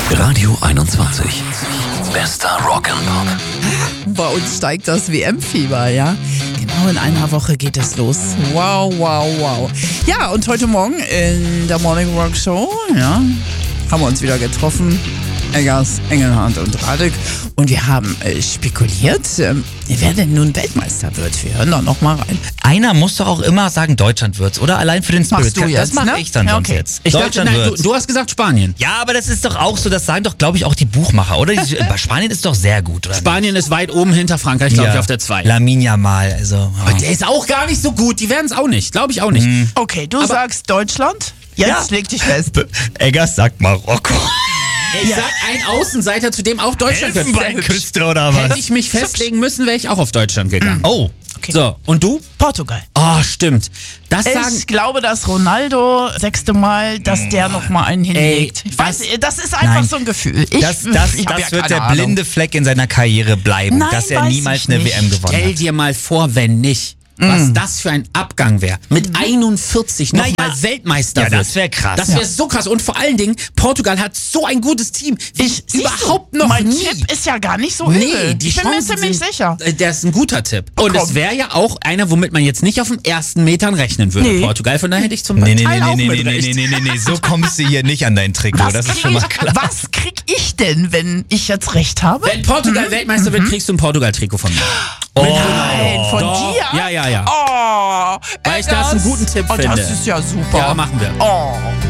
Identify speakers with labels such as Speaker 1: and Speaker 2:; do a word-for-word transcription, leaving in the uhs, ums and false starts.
Speaker 1: Radio einundzwanzig. Bester Rock'n'Pop.
Speaker 2: Bei uns steigt das W M-Fieber, ja? Genau in einer Woche geht es los. Wow, wow, wow. Ja, und heute Morgen in der Morning Rock Show, ja, haben wir uns wieder getroffen. Eggers, Engelhardt und Radek. Und wir haben äh, spekuliert, äh, wer denn nun Weltmeister wird. Wir hören da nochmal rein.
Speaker 3: Einer muss doch auch immer sagen, Deutschland wird's, oder? Allein für den Spirit.
Speaker 2: Machst du jetzt,
Speaker 3: das mache
Speaker 2: ne?
Speaker 3: ich dann
Speaker 2: Ja,
Speaker 3: sonst
Speaker 2: okay.
Speaker 3: jetzt.
Speaker 4: Ich dachte,
Speaker 3: Deutschland
Speaker 4: nein, du,
Speaker 3: wird's.
Speaker 4: du hast gesagt Spanien.
Speaker 3: Ja, aber das ist doch auch so, das sagen doch, glaube ich, auch die Buchmacher, oder? Die, bei Spanien ist doch sehr gut, oder?
Speaker 4: Spanien ist weit oben hinter Frankreich, glaube ich, auf der zwei.
Speaker 3: Lamin Yamal, also.
Speaker 4: Aber der ist auch gar nicht so gut. Die werden es auch nicht. Glaube ich auch nicht.
Speaker 3: Mhm.
Speaker 2: Okay, du
Speaker 4: Aber-
Speaker 2: sagst Deutschland. Jetzt
Speaker 3: Ja.
Speaker 2: leg dich fest.
Speaker 3: Eggers sagt Marokko.
Speaker 4: Ich sag ein Außenseiter, zu dem auch Deutschland gehört.
Speaker 3: Elfenbeinküste oder was?
Speaker 4: Hätte ich mich festlegen müssen, wäre ich auch auf Deutschland gegangen.
Speaker 3: Oh.
Speaker 2: Okay.
Speaker 4: So, und du?
Speaker 2: Portugal.
Speaker 4: Oh, stimmt. Das sagen...
Speaker 2: Ich glaube, dass Ronaldo, sechste Mal, dass der noch mal einen hinlegt.
Speaker 4: Ey,
Speaker 2: Ich weiß,
Speaker 4: das-
Speaker 2: das ist einfach
Speaker 3: Nein.
Speaker 2: so ein Gefühl. Ich,
Speaker 3: Das, das,
Speaker 2: ich hab
Speaker 3: das
Speaker 2: ja
Speaker 3: wird
Speaker 2: keine
Speaker 3: der
Speaker 2: Ahnung.
Speaker 3: blinde Fleck in seiner Karriere bleiben,
Speaker 2: Nein,
Speaker 3: dass er
Speaker 2: weiß
Speaker 3: niemals
Speaker 2: ich
Speaker 3: eine
Speaker 2: nicht.
Speaker 3: W M gewonnen
Speaker 4: Stell
Speaker 3: hat.
Speaker 4: dir mal vor, wenn nicht. Was das für ein Abgang wäre. Mit einundvierzig nochmal
Speaker 3: Naja.
Speaker 4: Weltmeister
Speaker 3: Ja,
Speaker 4: wird.
Speaker 3: das wär krass.
Speaker 4: Das wäre
Speaker 3: Ja.
Speaker 4: so krass. Und vor allen Dingen, Portugal hat so ein gutes Team. Wie
Speaker 2: Ich, siehst
Speaker 4: überhaupt
Speaker 2: du,
Speaker 4: noch
Speaker 2: mein
Speaker 4: nie.
Speaker 2: Tipp ist ja gar nicht so
Speaker 4: Nee,
Speaker 2: übel.
Speaker 4: die
Speaker 2: ich bin mir
Speaker 4: Chancen
Speaker 2: ziemlich
Speaker 4: sind,
Speaker 2: sicher.
Speaker 4: äh, Der ist ein guter Tipp. Und
Speaker 2: komm.
Speaker 4: es wäre ja auch einer, womit man jetzt nicht auf den ersten Metern rechnen würde.
Speaker 2: Nee.
Speaker 4: Portugal, von daher hätte ich zum
Speaker 3: Nee, nee,
Speaker 4: Teil
Speaker 3: nee,
Speaker 4: auch
Speaker 3: nee, nee,
Speaker 4: mit
Speaker 3: nee,
Speaker 4: recht.
Speaker 3: nee, nee, nee, nee, so kommst du hier nicht an dein Trikot,
Speaker 2: Was
Speaker 3: das ist
Speaker 2: krieg,
Speaker 3: schon mal
Speaker 2: ich,
Speaker 3: klar.
Speaker 2: was krieg ich denn, wenn ich jetzt recht habe?
Speaker 4: Wenn Portugal Weltmeister wird, kriegst du ein Portugal-Trikot von mir.
Speaker 2: Nein, von
Speaker 4: Doch.
Speaker 2: dir?
Speaker 4: Ja, ja, ja.
Speaker 2: Oh,
Speaker 4: Weil ich das einen guten Tipp
Speaker 2: oh,
Speaker 4: finde.
Speaker 2: Das ist ja super.
Speaker 4: Ja, machen wir.
Speaker 2: Oh.